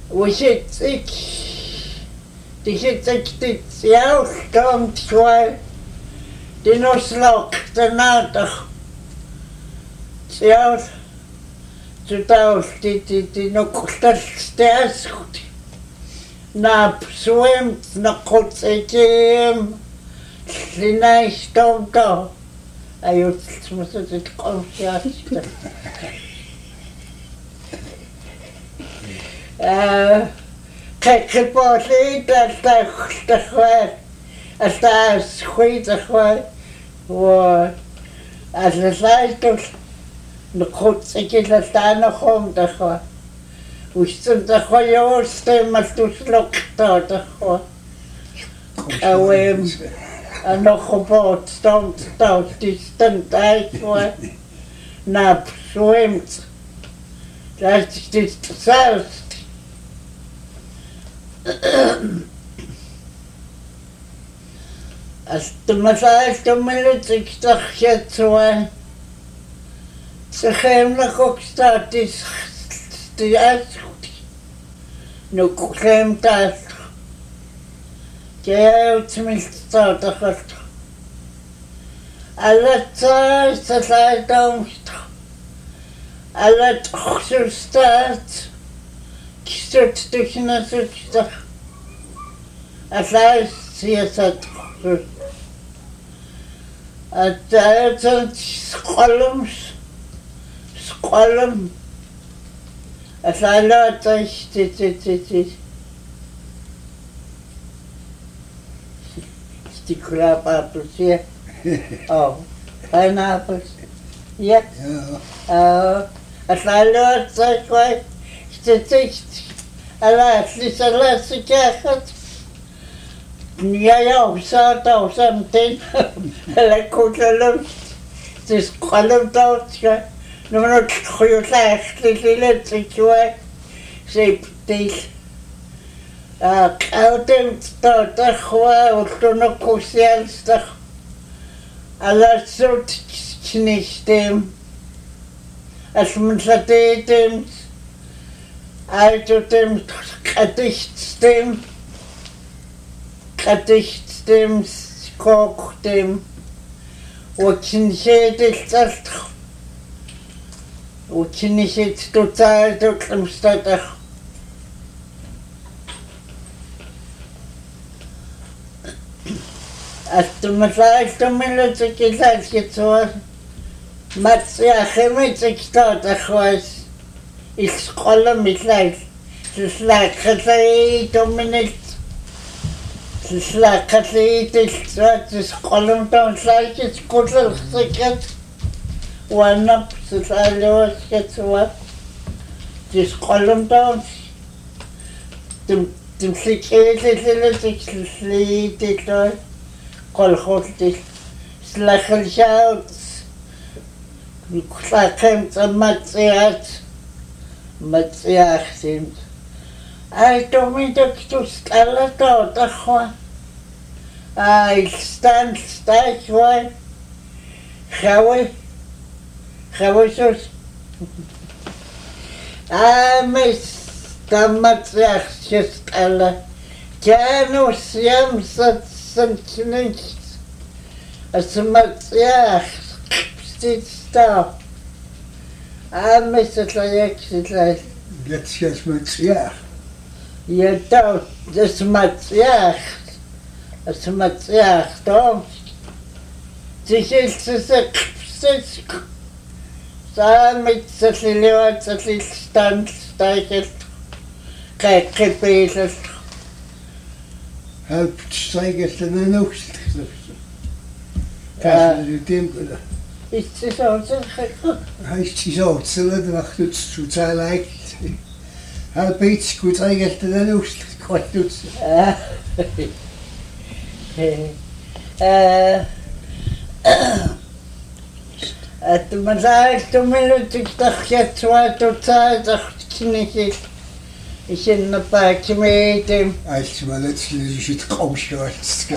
Ushitsik, tishitsik jaustom tschwai, dinoslok, danatach, jaus, zutaus, die nokustastascht, nap swimt, nakutsekim, sinaistom to, ayut, smusit konfiasta. Kijk pas niet dat de gewoon, als dat goed gewoon, als het lijkt dus, de goed ik dat daar nog om te gaan. Hoe stond de gewoon stem als tu slokt dat gewoon. En nog gebouwd stond dat die stond uit gewoon, nap zwemt. Dat is dit zelfs. Als de mevrouw de minuut dacht je zo, ze geven ook staat is die uitzoekt. Nu geven dat. Je tenminste staat er goed. Alle tijd dat hij domst. Alle toch zo staat. Stort tussen de zuster. Als hij ziet het goed. Het zijn scholem. Als hij laat is dit. Die kraapappels hier. Oh, pineappels. Ja. Als hij laat is dit. Alles krijgt. Ja, zo meteen. Hele goede lucht. Het is kalm dood. Nu moet ik goed zeggen, het is zo. Zeeptisch. Koudem staat er gewoon, toen ook koosjenstig. Alles zoet knistem. Als men dat eet, uit dem Gedichtstem, kooktem, Ученик total dunklen Stadt. Als du mir sagst, du mir so gesagt jetzt was, machst ja chemisch Stadt, ich weiß, ich scrolle mich leicht. Es lag gesagt, du mir nicht. Es lag gesagt, ich scrolle mich leicht, ich kuschel sich. One is alles gets what? Just column down. The sleep it call hostage. Slacker shouts. Slacken some Matsiat. Matsiach seems. I don't mean to spell it out. I stand one. Shall Хавосос. Мис тамацях чистала. Тяну семьсот сантиметров. Смацях птиц стал. Мис это як ситлай. Jetzt смацях. Я то смацях. Смацях то. Тихельцы птиц. Mit so stand, steichelt, gebetet. Halb steigert in der Nacht. Kannst du dem oder? Ist es auch so? Heißt es auch, so macht es zu sein leicht. Halb jetzt gut steigert in der Nacht. Man sagt, du willst dich doch jetzt weiter Zeit, doch nicht. Ich in der Park mit dem. Als man letztlich ist kaum stolz.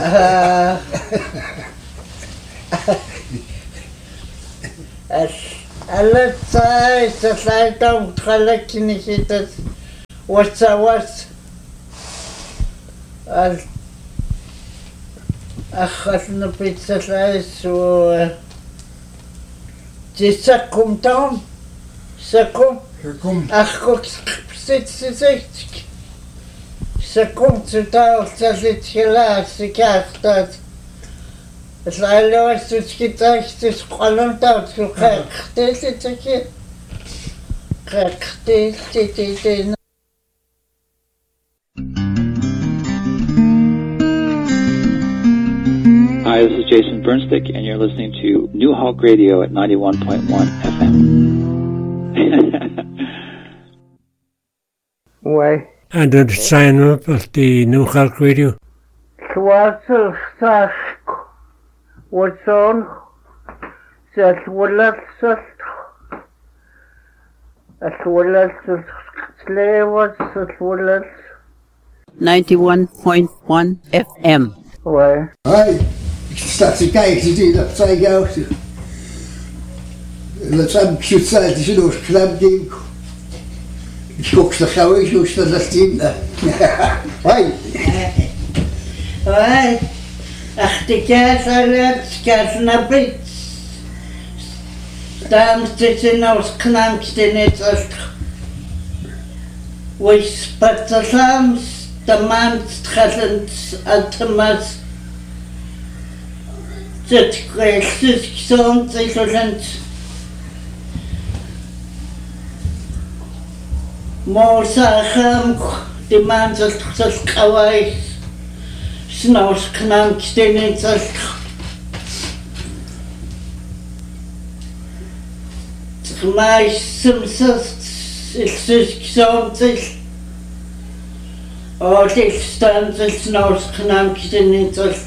Alle Zeit, das Alter und Tralek nicht das. وتسوت أخذنا بيتزا العيش و تسكم توم سكم أخوك سيتك سكم تتاو تسيت خلاص سكاختات العلوة تسكتاك تسقلم تاو تسقختي تسكي قختي تتيتين. Hi, this is Jason Bernstick, and you're listening to New Hulk Radio at 91.1 FM. Why? And to sign up at the New Hulk Radio. Schwarzel Sask, what's on? That will as well as slavers, as well as 91.1 FM. Why? Hi, staat te kijken, zie dat zei ik ook. Dat zijn gezegd, is een oorsknap ding. Ik schok ze gauw eens, hoe staat dat in? Hoi. Hoi. Ach, de kaas naar bed. Dan zit je nou knamst in het als. We spatten samen, de man gaat automaat. Zit kwesties gezond, is het. Morgen, de man zit zoals kawaii. S'nachts knamst in het als. Maar soms is het gezond. Oh, dit staat is s'nachts knamst in het als.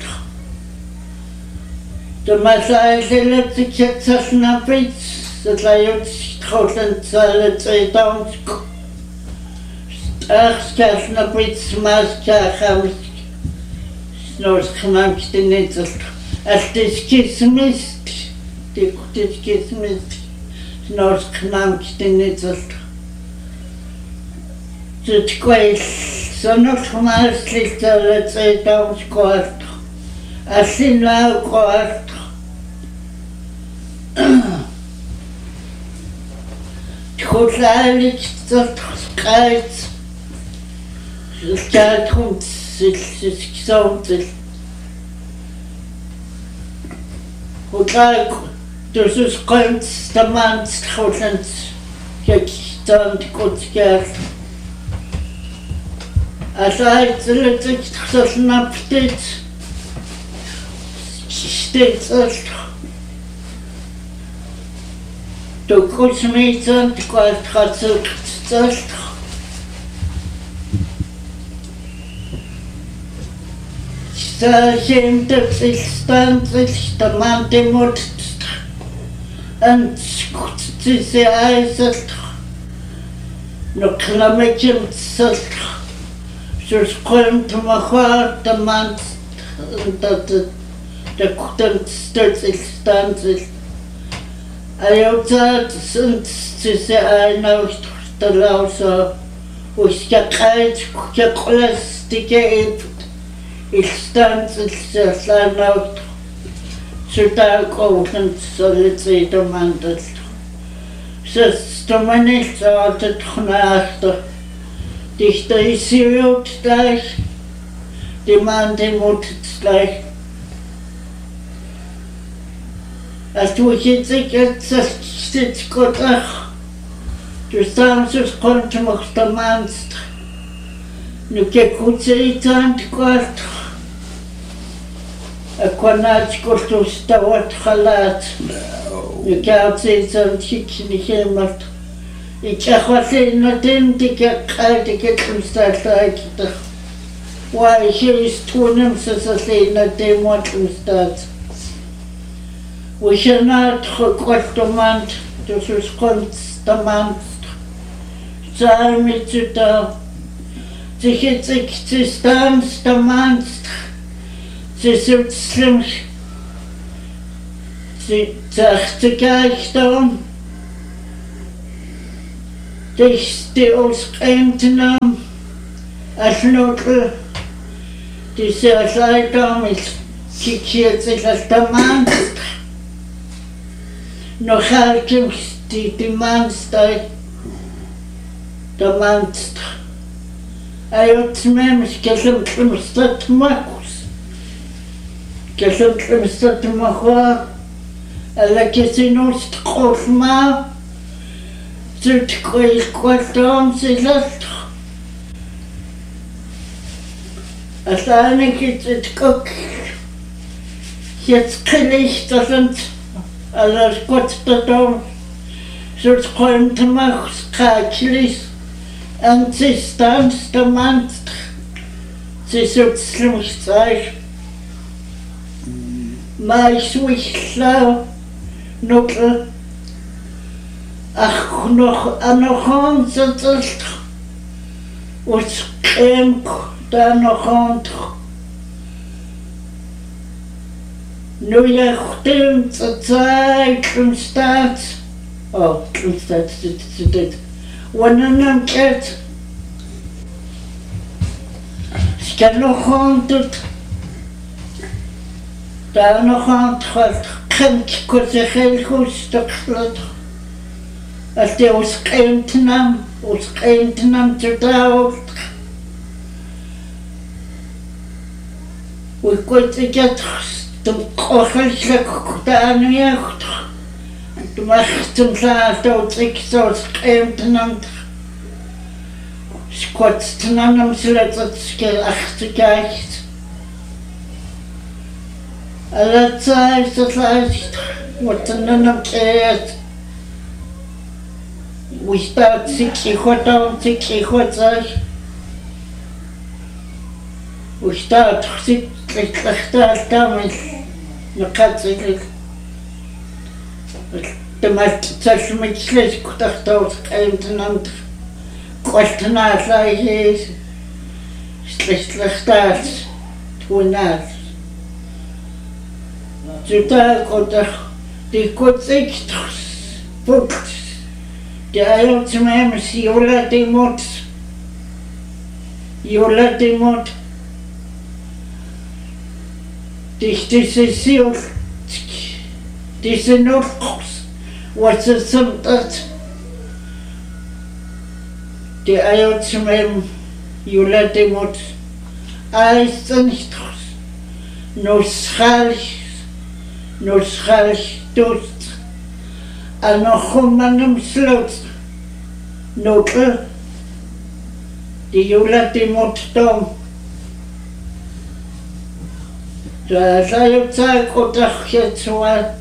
De massaise lette ketsa snappits, dat laat schoten zalle twee dansk. Ach, snappits, maska, hams, snors knamst in het als het kismist, dit kismist, snors knamst in het als. Het kwijt, zonnig maas ligt alle twee dansk kwart. Als in lauw kwart. Goed eigenlijk dat krijgt. Het gaat goed, het is gezond. Goed eigenlijk, dus het komt de man goed en gekstand goed gaat. Als hij het niet snapt dit, steeds als. Du kommst mit und du kannst gerade zurück. Stajiem dat is dan is de man die moet en het is ijzer. Nog klammetje met zat. Zoals komt maar hard de man dat de kuten stil is dan is. Ayotza sunt se aina ustalausa uskakait kujaklastique instans sanaut sutalkoven solitsito mandat. Sestomani saate tnaasta. Dichter isiut gleich, die man die Mut gleich. Als du jetzt zit goed ach, dus soms komt je nog de maand. Nu kijk goed ze iets aan het kwart. Ik kon uit kort dus dat wordt gelaat. Nu kijk ze iets aan het schikken niet helemaal. Ik zeg wat in het in, die kijk uit, ik heb hem staat uitgedacht. Waar je is toen hem ze in het in wat hem staat. We zijn uitgekocht de maand, dus we komt de maand. Zijn met je daar. Ze gaat zich staan, de maand. Ze zit slim. Ze zegt ze kijkt dan. Dus die ons komt nam. Alnukl Tiseasaitomil Kikietzilaltaman Nochalkim Timanstay Tamanst Ayotmems Kesumstat Makus Kesumstat Mahua Alakesinost Kofma Zutkoil Quatom Silat Asane geht cook. Jetzt kann ich das und alles Gott da so träumt machst kaklis und sie stanzt der Mann sie so schlimm zeig mal ich schlau noch ach noch so das und da noch andere. Nu je goed te zijn, staat. Oh, staat dit. Wanneer een ket. Skal nog andere. Daar nog andere. Kan ik kort heel goed stukje. Als die ons kind nam te doen. We kunnen het de kogeltje gedaan heeft. De machten zaten ik zo schreeuwt skotsten aan hem zodat het schil achterkijkt. Alle tijd het lijst wordt er een keert. We staat zich goed aan, zich goed zeg. We staat zich. Ik dacht damit накатывает. Да мать mit schlecht gedacht aus kein Kostner sei schlecht das tun das. Zutat oder die kurz ich Punkt. Der alte Mann sie Jola Demot. Diese Notgroß, was es sind, die Eier zum Jula Demut, alles nicht nur schalt, dort, an noch meinem Schloss, Notel, die Jula Demut dom. Da sei Zeit oder jetzt mal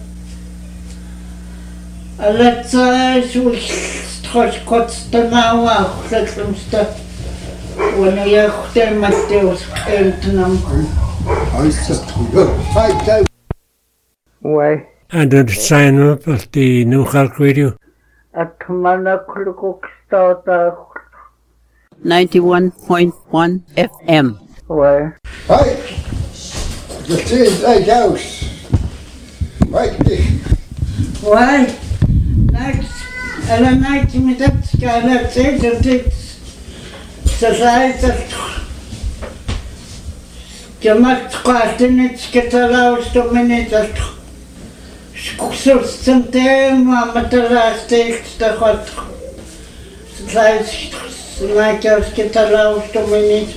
alle Zeit so trotz kurz der Mauer letztemste und ja der Matthäus entnahm heißt das drüber Why and then sign up at the New Hulk Radio at Manakluko starter 91.1 FM Why Hi Het is uit huis. Why? Alla night met dat skala dat dit. Society. Gemaakt kwasten het sketalaus to minute. Skusels centrum met de laatste de god. Society. Maakt sketalaus to minute.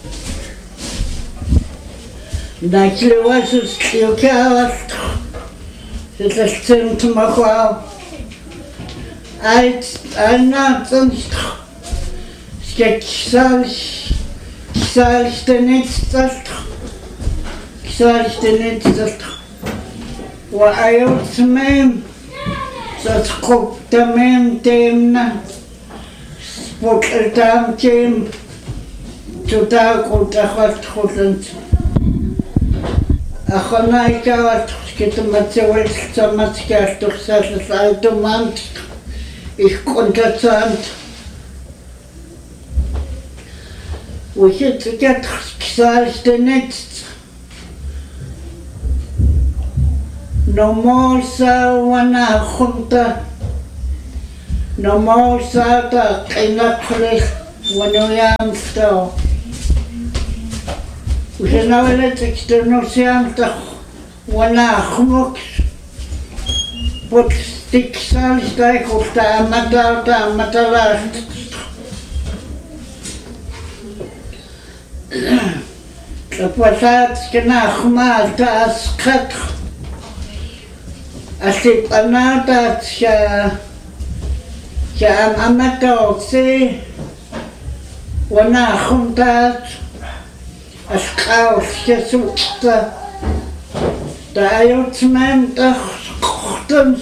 Начали вас скилкалать, это центр махал. Она центр, кисались тенец, وأيوت مم, ستخوب تمام تمنا, سبوكتام تم, تداقو تخوت خلنت. أخونا يكاوت كتمتسوي تمتسكاش تخسر الألتمانت ich konnte sagen ich hätte gesagt nicht normal wana junta normal da keine Pflicht wenn du ja وشنولتك تنوسيامتك وناخمك بوتستيكسالستايك وتامتالاشت Kapasat kinakhmal taas kat asipanatat siya ang amatok si wanakhumtat askaw siya sukta tayo tsmentak kuhtun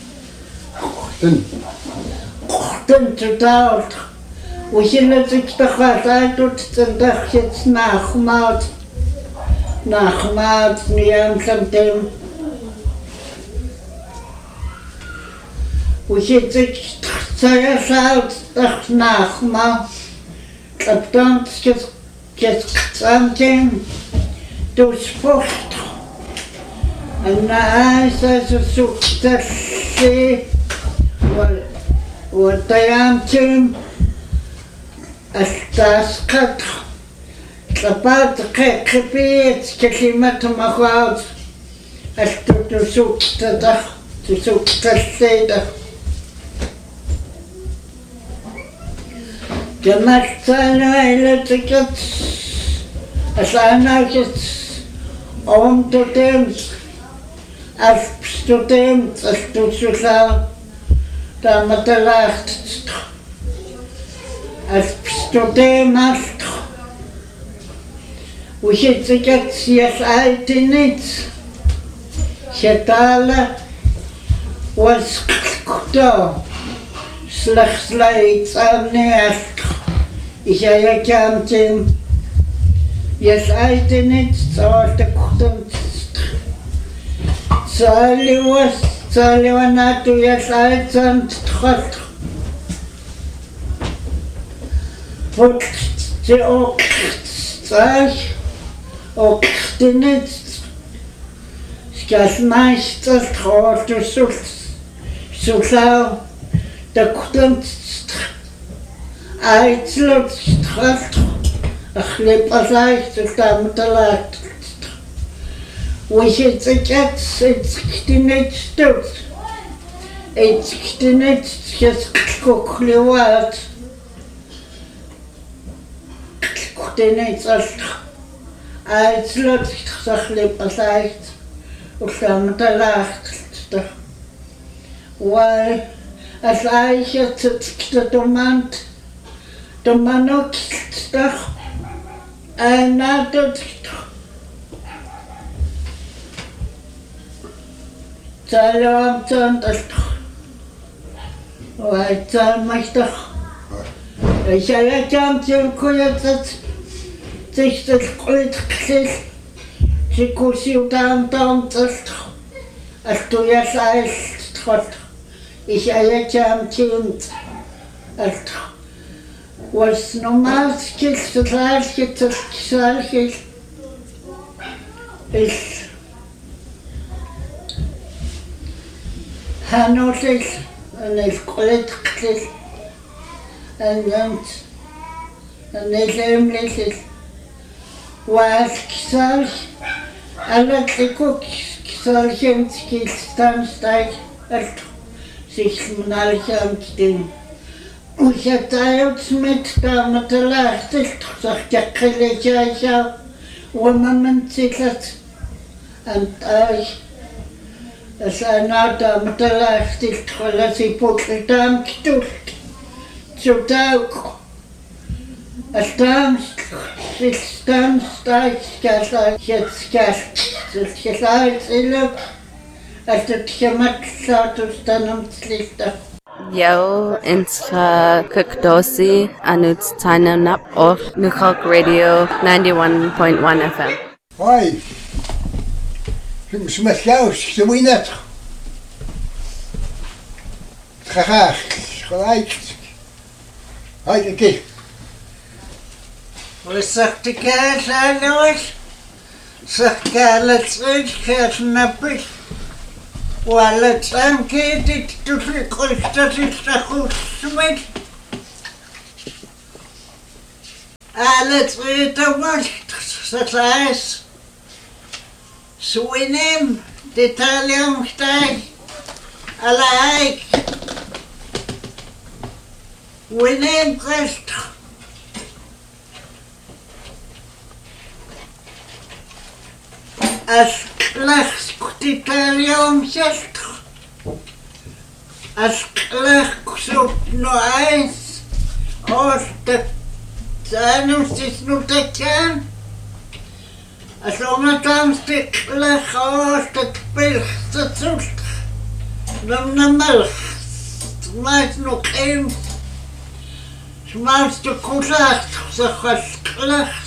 tutaut وشلتك تخاطات وتتندخت ناخمات نيام سمتم وشلتك تخسيسات تخ ناخما كبتانت كتقسمتم توسفوخت أنا آساس سوكتسي وطيامتم أستاسقط تبات قبيت كلمة مخاض أستوتسوك تدخ تسوك تسيدخ جمعت سانا تكت أسانا كت أوم تتمت أستوتمت أستوتسوسا تامتلاخت أستوتمت وشتكت يسألتنيت شتالة وسكتو سلخسلايت أمني أسك إشايا كامتين يسألتنيت سوالتكتم سالي وناتو يسألتن تتخط فوق تأوك och det ska smastas hårt och så klar det kunde alltså straff خليبة لايت تستعمل لايت وش تكت تكتنت توت تكتنت كوكلوات كتنت أيضا تخليبة لايت وستعمل لايت والأشياء تكتمانت تمانوك تخ أنا تخ سلام تخ وأيضا مشتخ إشارة كامتين كويتت تشتغل كسل تكوسي وتام تخ أستو يسأل تخ إشارة كامتين تخ was normaal gleiche ist Hanotis en is collecties en is was kisal alle tikuk kisal stanstijk zich manalcham stin وشتايوت متى متلاحتك تخصك كليجاجا وما منتلت أنت أي أساناتا متلاحتك خلصي بوكتام كتوت تشوتاوك أستام ستايك كاسا شتسكاس تسكاسايت إلوك أستتشمك ساتو ستانم تسليفتا Yo, Inska Kukdosi, Anuts Tainam Nap of Nukhok Radio 91.1 FM. Hi, Smaslaus, Sawinat. Graag, gelijk. Hi, oké. Wat zegt de kaas aan ons? Zegt kaas uit, nappig. وعلى تانكيتك تفرق قلتك تخص سمت Alles wieder macht, das heißt, Swinem, Detaliumsteig, allein, Winem Christ. As klachs Detaliumsteig, as klachs no eins, aus der Zahnung ist nur der Kern. Als omnatam stiklach aus der Pilze zust, dan de melk. Smaakt nog één. Smaakt de koelacht, zeg maar klach.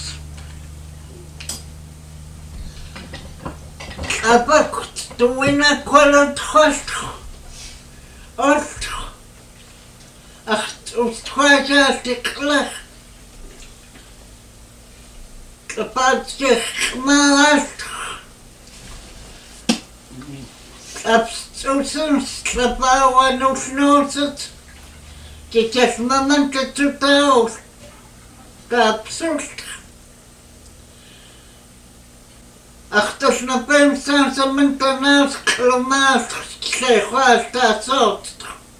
Abakt, de winnaar kwalend gast. Ost. Acht, ost kwaadja stiklach. Patrzcie, chmalasz, abstusem strapała nóż nosec, przecież moment to czytał, to absurd. A ktoś na pewno zamęta nas klomasz, przechłasta sot.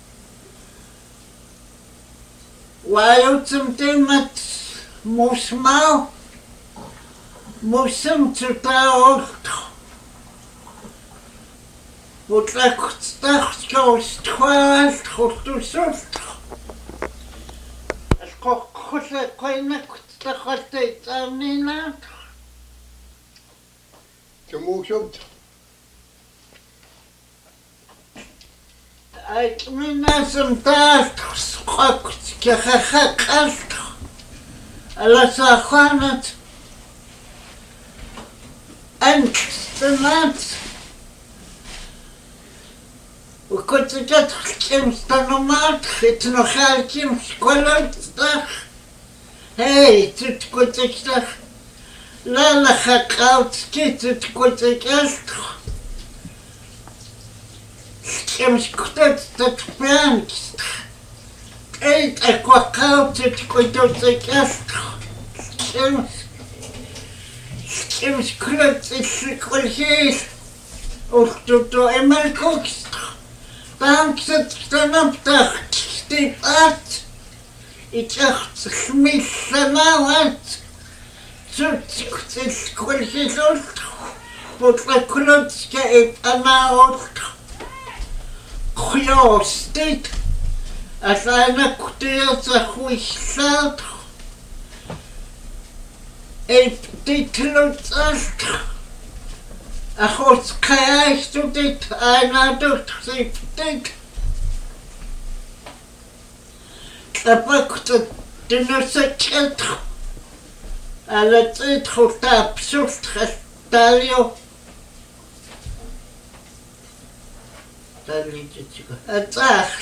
Łającym temat musmał, musím czytać, bo tak chciał stworzyć, to sust. Skoro się kojnek stachotej tamnina, to muszę. a jak mi nasem tak skok, kiechachakast, ale zachwanat. Angstnat. Ukotzikat kim stanomat, hitno halkim skolotstach. Hej, тут котикстах. Лала хакаутски, тут котикастах. С кем скутат пянкистах. Эй, таквакаут, тут котикастах. С кем Im Skrut ist Kulchis, und du immer guckst, dann sitzt dann am Dach, die Art, ich dachte, schmissen aus, so ist Kulchis und, wo der Klutz geht an aus, Kjostit, als einer Kutir sich ruhig sagt, dit lutsast. Achos krijgt u dit, einer doet dit. Kapakt de nussetje. Alle tijd goed absurd gestalio. Dat liedje. Het zag.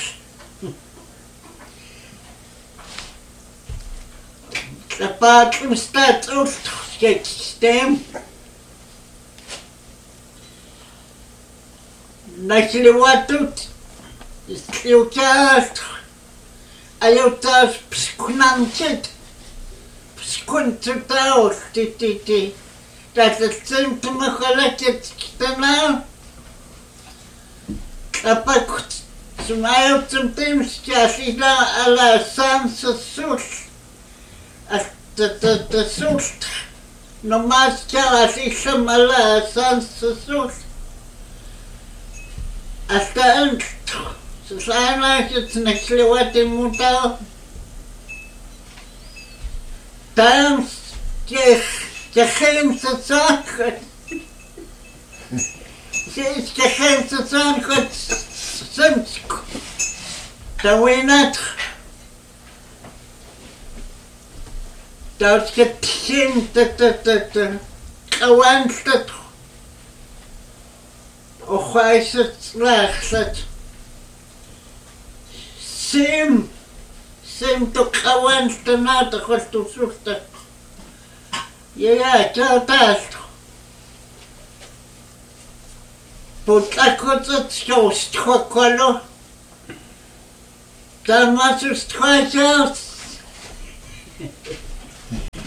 Zapatem staat systeem. Нашли вот тут, если участвуешь, а я тоже пскунамчит, пскунцутаус, ты. Даже симптомы холодецкитана, а пак знаю, тем сейчас ида ала сам сосуш. Het zoekt. Normaal als ik ze maar zoekt. Als de angst. Ze zijn eigenlijk niet wat in moet houden. Dan je geen te zaken. Je geen te zaken. Soms. Dan wil je niet. Dat je het gewenst of hij het slecht. Sim to gewenst na de wat tu zoekt. Ja, dat. Pot akot het schost kwalo. Dan was het kwaad.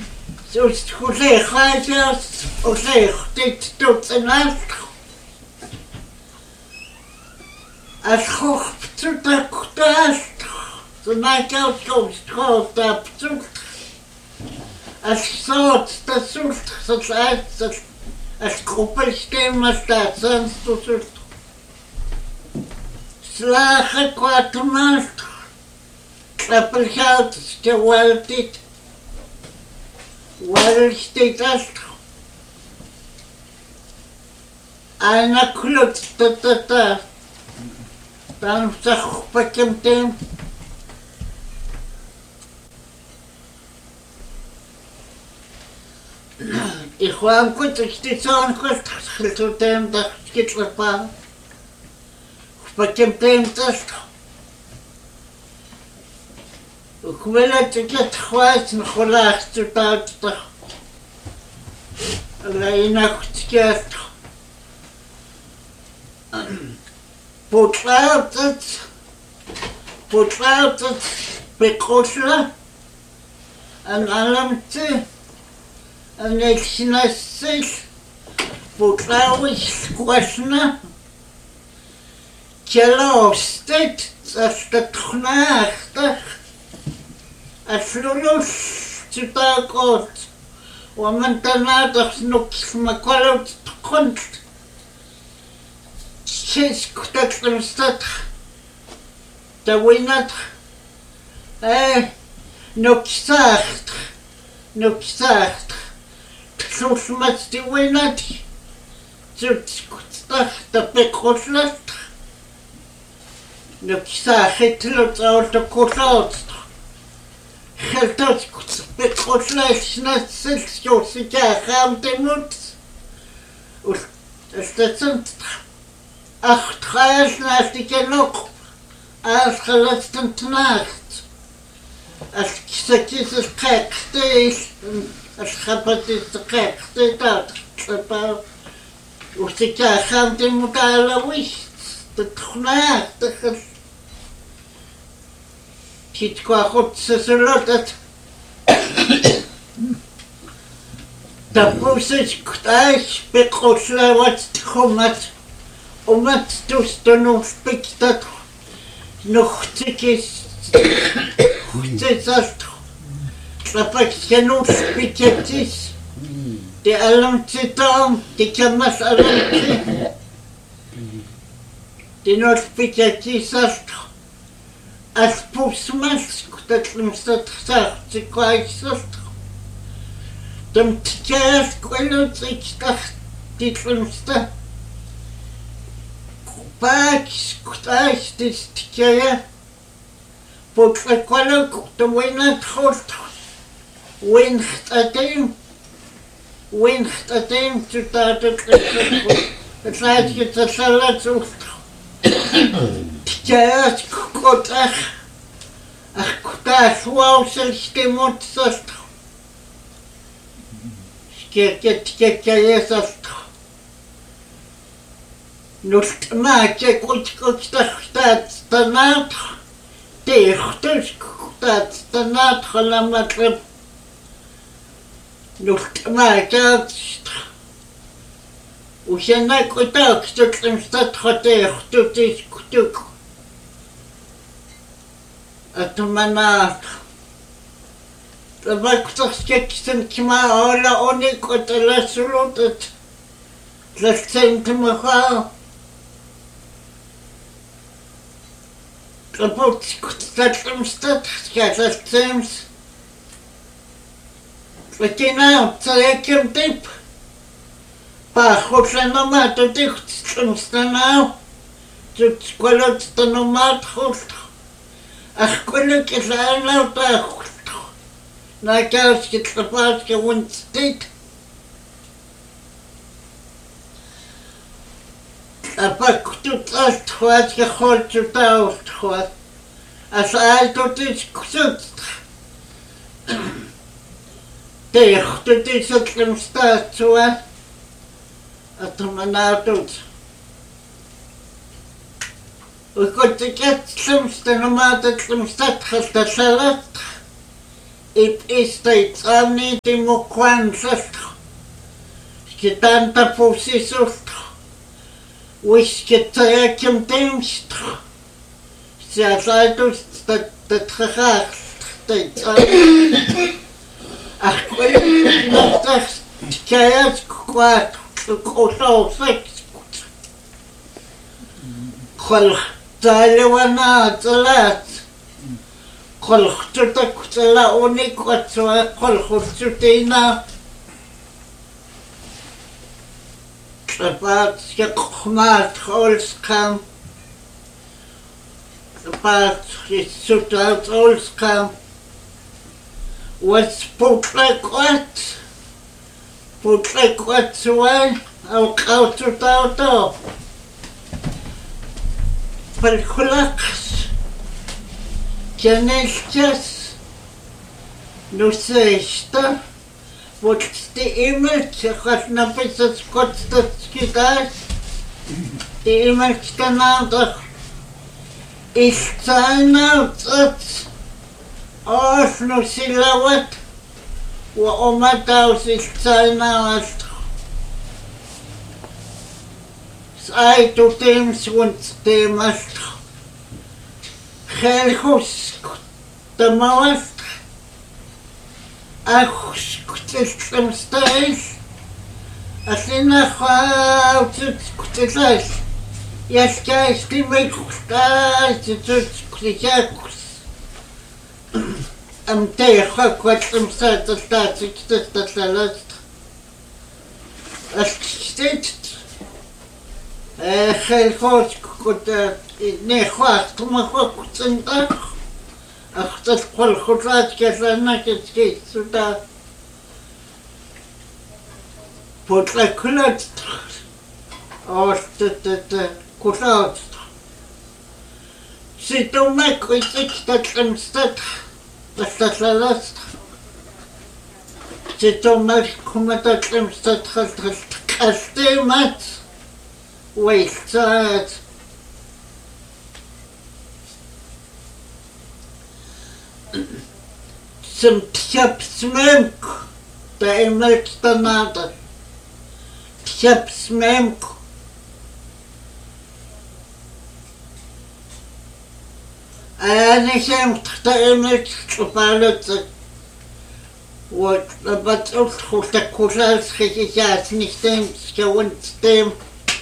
Just collega's of dit tot een ander. Als goed te de zo maak je ook goed op zoek. Als soort de zoekt, zoals als groepenstemmen staat, zijn zoekt. Slagen kwaad maand. Klappelgeld is geweld dit. Waar is dit als? Einer kluts dat. Dan zeg ik hem tegen. Ik kwam goed, ik zit zo aan goed. Ik zit hem dat ik het pa. Ik hem tegen dat. Ik wil dat ik het kwijt en gelaagd tot uit. Alleen nog het geld. Potlaat het bekoselen en alamte en ik snastig potlaat kwasna kjelaustet als dat knaagtig als lulus zutakot want daarna dat nog smakwalut komt. Sinds dat er staat, dat we niet, nog zacht, zoals met die we niet, dat bekostet, nog zacht, het loopt uit de kost. Geld dat bekostet, net zoals ik gaan te moet, is dat een. Ach, trouwens, naast ik nog als gelastend nacht. Als ik zeg, het gekste is, als het is de gekste dat. Als ik gaan te moet alle wist, dat nacht. Ziet qua goed ze zullen dat. Dat moest ik thuis bekoselen wat het komt. Omdat dus dan nog spreekt dat nog stukjes goed is als dat je nog spreekt die alarmtje dan, die kan maar alarmtje die nog spreekt als poesmas dat is dat gezegd, ze kwijt dan tjus kwelt ik dacht dit filmste Pax, kutais, dit keer. Voor kwallen, de wind goed. Wind atem, zodat het laat je te zullen zoekt. Keer, goed, ach, kutais, wauw, zelfs die mond zast. Keer, zast. Nust maak je goed dat staat dicht dat staat gelamat nust maak je hoe je nou goed dat staat dicht dat is goed het manat dat maakt toch sketsen maar alle onik las het dat zijn te mevrouw. Kapot dat staat dat seems. Wat je nou, zal ik hem tip? Pa, goed zijn normaal te dicht, soms dan nou. Het kwalot dan normaal goed. Ach, kwalot is al nou daar goed. Na kous je het gepaard gewond steekt. Pak tot alt wat je gooit tot uit gooit. Als hij tot is gezet. Tegen tot is het hem staat zo. Dat hem nou doet. Hoe komt ik het soms de normaal dat hem staat gaat dat zelf. Ip'istaytz'ani timuqwanllaltaq xkitanta pusisultaq wixkitzayakim-timxtaq xtsiallaytus tatqaqaqltaytz'ani ajk'uyltaq xkayach k'uat k'ulawsaq qolqtzalewana tz'alat qolqchuta tz'ala'uni q'atzwa qolqchutina tz'apat xkaq'uqmat q'olsqam tz'apat xisutat-olsqam was putl'ak'uat tz'way awq'awchutawto palkhulaqs Janelchas nusexta volti imel chakhnapesas kotstatskitas ti imel kanada iltsanautsat nusilawat wa omataus iltsanawat sai tutim swuntstemas Helhus tamawast achus kutilstamstais asina kutilsais yaskais timekukstais kutilsakus amteja kwatsumsatastastiktatalast astit helhus kuta nehwaq tumaqwaqtsinqa aqtas qolqutrat kasanakitskisuta potlakulat ortata kulat situmak itsiktatlamstat taslalalast situmak kumatatlamstat qaltemat wailsat Псяпсмемк, да имелкта надо. Псяпсмемк. А не хемт, да имелкта палеца. Вот, батут хута кужалски сейчас не тем, скавон тем.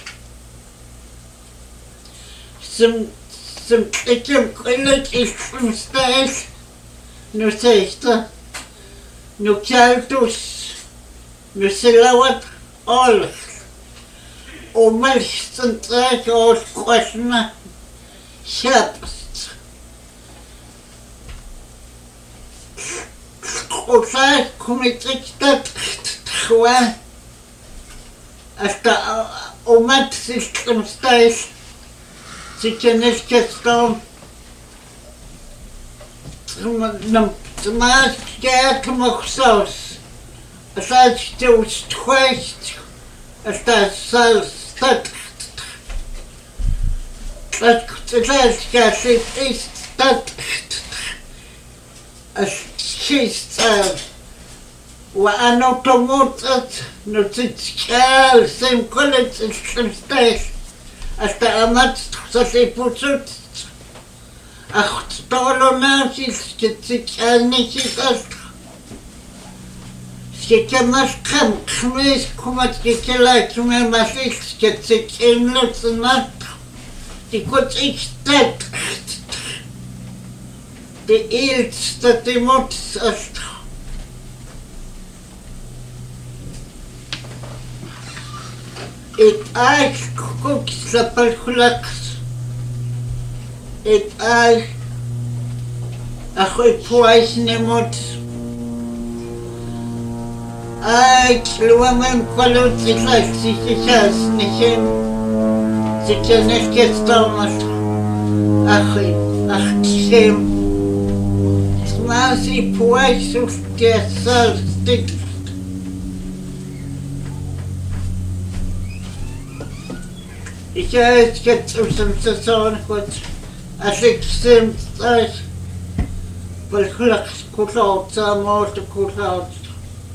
Сым таким крыльк и стаешь. Nu sexta, nu kaltus, nu silawat all, och mälsten träck och kostna köpst. Och så här kommit riktigt tror att om att system ställs så kan det stå Mas quer que uma pessoa está Ach, stolonasis, skitsikanikitas. Skikamas kamkmis, kumat skikilakime masis, skitsikimlutsunat. Tikutsikstat. Det ilstat emotsast. It aik kukslapalkulaks. Et al achoy poais nemot ai kluamem kwalut itlak sikikas nichem sikianek kestamas achoy achchem smasi poais ufkesal stik ich weiß jetzt zum Saison gut Alexim Balkhulaq kullaut saamoortu kullaut